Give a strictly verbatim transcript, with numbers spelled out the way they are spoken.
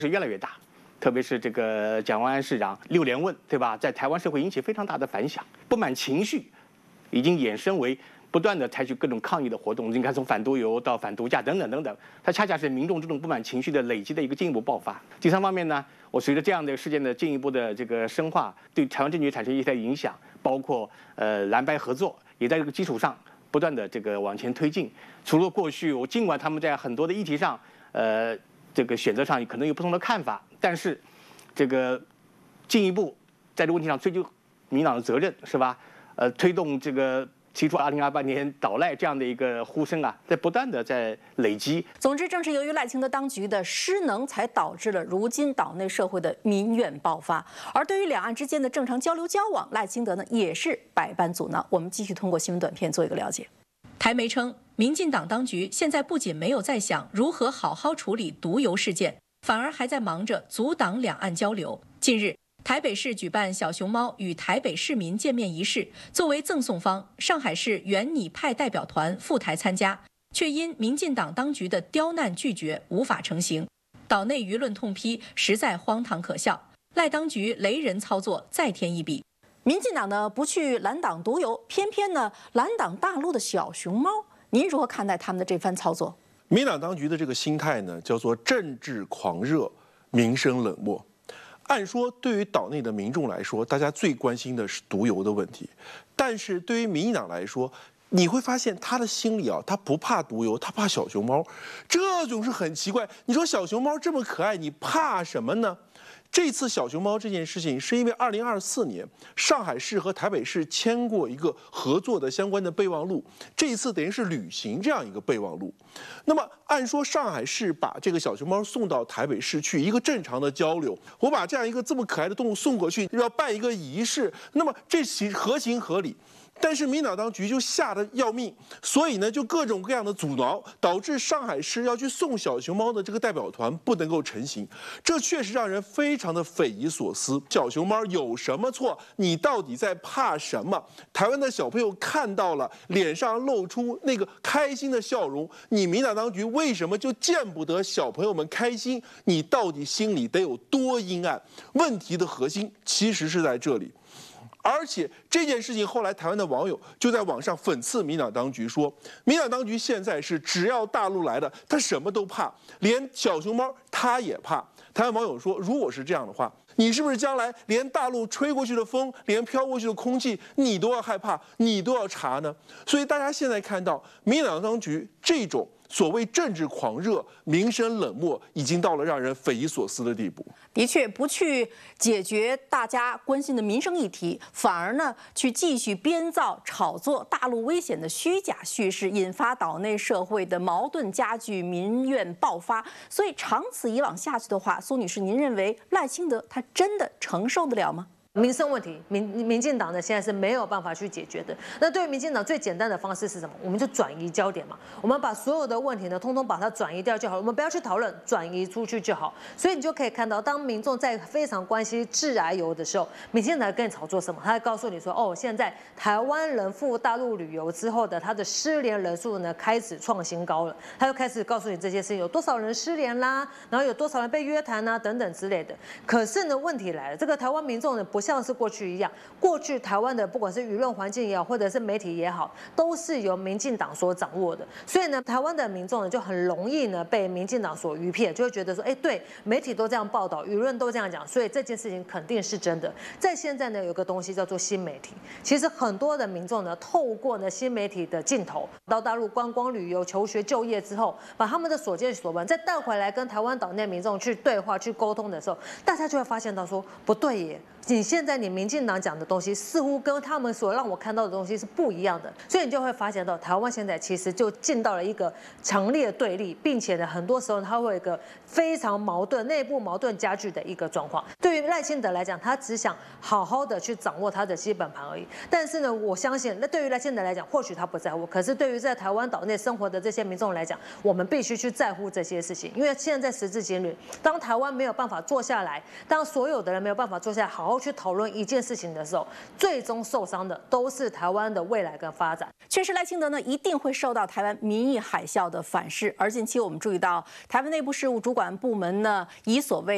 是越来越大。特别是这个蒋万安市长六连问，对吧？在台湾社会引起非常大的反响，不满情绪已经衍生为不断的采取各种抗议的活动。你看，从反毒油到反毒驾等等等等，它恰恰是民众这种不满情绪的累积的一个进一步爆发。第三方面呢，我随着这样的事件的进一步的这个深化，对台湾政局产生一些影响，包括呃蓝白合作，也在这个基础上不断的这个往前推进。除了过去，我尽管他们在很多的议题上，呃。这个选择上可能有不同的看法，但是这个进一步在这个问题上追究民进党的责任，是吧？呃，推动这个提出二零二八年倒赖这样的一个呼声啊，在不断的在累积。 总之，正是由于赖清德当局的失能，才导致了如今岛内社会的民怨爆发。而对于两岸之间的正常交流交往，赖清德呢也是百般阻挠。我们继续通过新闻短片做一个了解。 台媒称，民进党当局现在不仅没有在想如何好好处理毒油事件，反而还在忙着阻挡两岸交流。近日，台北市举办小熊猫与台北市民见面仪式，作为赠送方，上海市原拟派代表团赴台参加，却因民进党当局的刁难拒绝，无法成行。岛内舆论痛批，实在荒唐可笑，赖当局雷人操作再添一笔。 民进党呢不去拦挡毒油，偏偏呢拦挡大陆的小熊猫。您如何看待他们的这番操作？ 民进党当局的这个心态呢，叫做政治狂热，民生冷漠。按说，对于岛内的民众来说，大家最关心的是毒油的问题，但是对于民进党来说，你会发现他的心里啊，他不怕毒油，他怕小熊猫，这种是很奇怪。你说小熊猫这么可爱，你怕什么呢？这次小熊猫这件事情，是因为二零二四年上海市和台北市签过一个合作的相关的备忘录，这一次等于是履行这样一个备忘录。那么按说上海市把这个小熊猫送到台北市去，一个正常的交流，我把这样一个这么可爱的动物送过去，要办一个仪式，那么这行合情合理。但是民进党当局就吓得要命，所以呢就各种各样的阻挠，导致上海市要去送小熊猫的这个代表团不能够成行，这确实让人非常的匪夷所思。小熊猫有什么错？你到底在怕什么？台湾的小朋友看到了，脸上露出那个开心的笑容，你民进党当局为什么就见不得小朋友们开心？你到底心里得有多阴暗？问题的核心其实是在这里。而且这件事情后来台湾的网友就在网上讽刺民进党当局说，民进党当局现在是只要大陆来的，他什么都怕，连小熊猫他也怕。台湾网友说，如果是这样的话，你是不是将来连大陆吹过去的风，连飘过去的空气，你都要害怕，你都要查呢？所以大家现在看到民进党当局这种所谓政治狂热、民生冷漠，已经到了让人匪夷所思的地步。 的确，不去解决大家关心的民生议题，反而呢去继续编造、炒作大陆危险的虚假叙事，引发岛内社会的矛盾加剧、民怨爆发。所以长此以往下去的话，苏女士，您认为赖清德他真的承受得了吗？ 民生问题，民民进党呢现在是没有办法去解决的。那对于民进党最简单的方式是什么？我们就转移焦点嘛，我们把所有的问题呢，通通把它转移掉就好了。我们不要去讨论，转移出去就好。所以你就可以看到，当民众在非常关心致癌油的时候，民进党跟你炒作什么？他会告诉你说，哦，现在台湾人赴大陆旅游之后的他的失联人数呢开始创新高了。他就开始告诉你这些事情，有多少人失联啦，然后有多少人被约谈啊等等之类的。可是呢，问题来了，这个台湾民众呢不像是过去一样，过去台湾的不管是舆论环境也好，或者是媒体也好，都是由民进党所掌握的。所以呢，台湾的民众呢就很容易呢被民进党所愚骗，就会觉得说，哎，对，媒体都这样报道，舆论都这样讲，所以这件事情肯定是真的。在现在呢，有个东西叫做新媒体，其实很多的民众呢，透过呢新媒体的镜头到大陆观光旅游、求学、就业之后，把他们的所见所闻再带回来跟台湾岛内民众去对话、去沟通的时候，大家就会发现到说，不对耶。你现在你民进党讲的东西似乎跟他们所让我看到的东西是不一样的，所以你就会发现到台湾现在其实就进到了一个强烈对立，并且呢很多时候它会有一个非常矛盾、内部矛盾加剧的一个状况。对于赖清德来讲，他只想好好的去掌握他的基本盘而已。但是呢，我相信那对于赖清德来讲，或许他不在乎，可是对于在台湾岛内生活的这些民众来讲，我们必须去在乎这些事情，因为现在时至今日，当台湾没有办法坐下来，当所有的人没有办法坐下来好好去讨论一件事情的时候，最终受伤的都是台湾的未来跟发展。 确实，赖清德呢一定会受到台湾民意海啸的反噬。而近期我们注意到，台湾内部事务主管部门呢以所谓